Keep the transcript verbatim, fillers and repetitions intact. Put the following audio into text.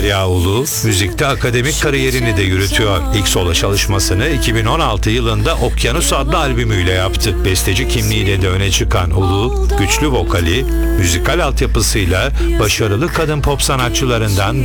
Derya Ulu, müzikte akademik kariyerini de yürütüyor. İlk solo çalışmasını iki bin on altı yılında Okyanus adlı albümüyle yaptı. Besteci kimliğiyle de öne çıkan Ulu, güçlü vokali, müzikal altyapısıyla başarılı kadın pop sanatçılarından